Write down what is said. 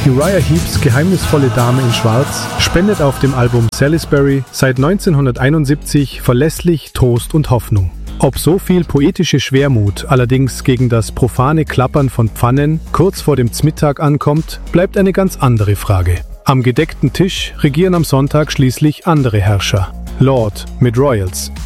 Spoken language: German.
Uriah Heeps geheimnisvolle Dame in Schwarz spendet auf dem Album Salisbury seit 1971 verlässlich Trost und Hoffnung. Ob so viel poetische Schwermut allerdings gegen das profane Klappern von Pfannen kurz vor dem Zmittag ankommt, bleibt eine ganz andere Frage. Am gedeckten Tisch regieren am Sonntag schließlich andere Herrscher. Lord mit Royals.